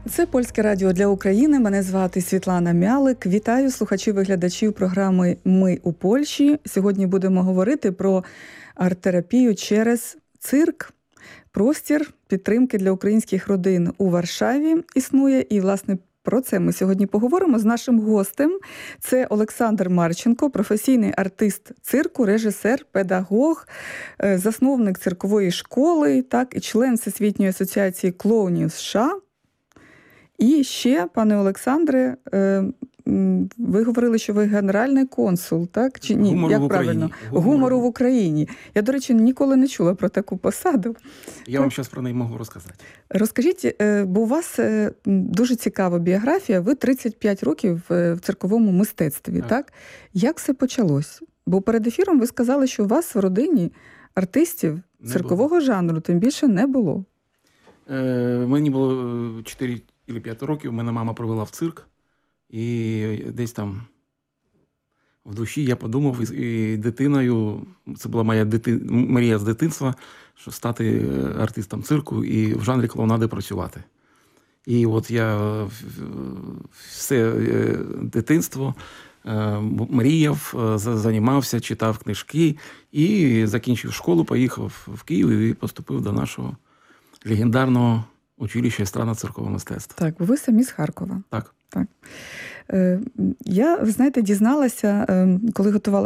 Це Польське радіо для України. Мене звати Світлана Мялик. Вітаю слухачів і глядачів програми «Ми у Польщі». Сьогодні будемо говорити про арт-терапію через цирк. Простір підтримки для українських родин у Варшаві існує. І, власне, про це ми сьогодні поговоримо з нашим гостем. Це Олександр Марченко, професійний артист цирку, режисер, педагог, засновник циркової школи, так, і член Всесвітньої асоціації клоунів США. І ще, пане Олександре, ви говорили, що ви генеральний консул, так? Чи ні? Гумору як в правильно? Україні. Гумору в Україні. Я, до речі, ніколи не чула про таку посаду. Я вам зараз про неї можу розказати. Розкажіть, бо у вас дуже цікава біографія. Ви 35 років в цирковому мистецтві, так? Як все почалось? Бо перед ефіром ви сказали, що у вас в родині артистів циркового жанру тим більше не було. Мені було 4 чи 5 років, мене мама привела в цирк. І десь там в душі я подумав, і дитиною, це була моя мрія з дитинства, що стати артистом цирку і в жанрі клоунади працювати. І от я все дитинство мріяв, займався, читав книжки і закінчив школу, поїхав в Київ і поступив до нашого легендарного училища естрадно-циркового мистецтва. Так, ви самі з Харкова. Так. Так. Я, ви знаєте, дізналася, коли готувала